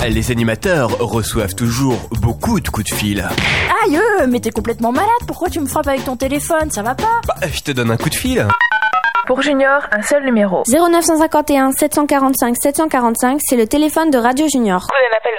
Les animateurs reçoivent toujours beaucoup de coups de fil. Aïe, mais t'es complètement malade, pourquoi tu me frappes avec ton téléphone, ça va pas? Je te donne un coup de fil. Pour Junior, un seul numéro. 0951 745 745, c'est le téléphone de Radio Junior. Vous avez un appel